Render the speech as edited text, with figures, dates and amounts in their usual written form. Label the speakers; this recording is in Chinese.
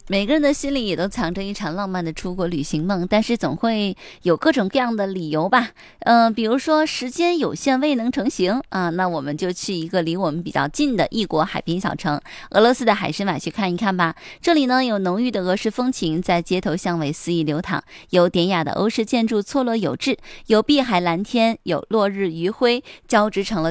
Speaker 1: 每个人的心里也都藏着一场浪漫的出国旅行梦，但是总会有各种各样的理由吧。比如说时间有限未能成行啊，那我们就去一个离我们比较近的异国海滨小城俄罗斯的海参崴去看一看吧。这里呢有浓郁的俄式风情在街头巷尾肆意流淌，有典雅的欧式建筑错落有致，有碧海蓝天，有落日余晖交织成了